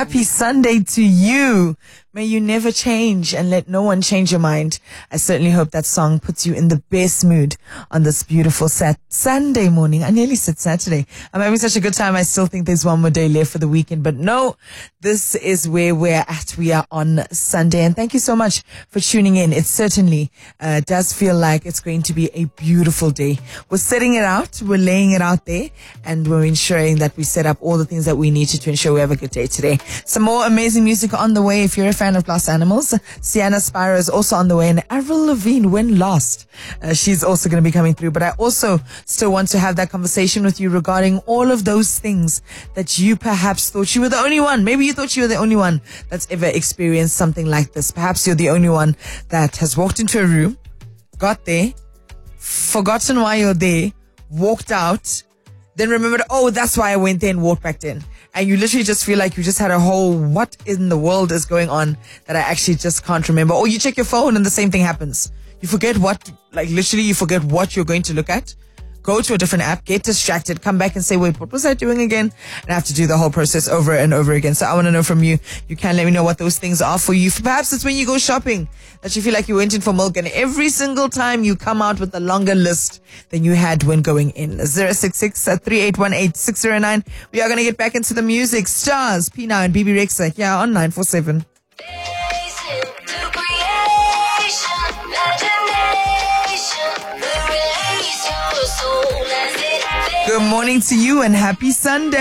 Happy Sunday to you. May you never change and let no one change your mind. I certainly hope that song puts you in the best mood on this beautiful Sunday morning. I nearly said Saturday. I'm having such a good time. I still think there's one more day left for the weekend, but no, this is where we're at. We are on Sunday, and thank you so much for tuning in. It certainly does feel like it's going to be a beautiful day. We're setting it out. We're laying it out there, and we're ensuring that we set up all the things that we need to ensure we have a good day today. Some more amazing music on the way. If you're a fan of Lost Animals, Sienna Spyro is also on the way, and Avril Lavigne, When Lost, she's also going to be coming through. But I also still want to have that conversation with you regarding all of those things that you perhaps thought you were the only one. Maybe you thought you were the only one that's ever experienced something like this. Perhaps you're the only one that has walked into a room, got there, forgotten why you're there, walked out, then remembered, oh, that's why I went there, and walked back in. And you literally just feel like you just had a whole, what in the world is going on that I actually just can't remember. Or you check your phone and the same thing happens. You forget you forget what you're going to look at. Go to a different app, get distracted, come back and say, wait, what was I doing again? And I have to do the whole process over and over again. So I want to know from you. You can let me know what those things are for you. Perhaps it's when you go shopping that you feel like you went in for milk, and every single time you come out with a longer list than you had when going in. 066-3818-609. We are going to get back into the music. Stars, Pina and BB Rexa here on 947. Good morning to you and happy Sunday.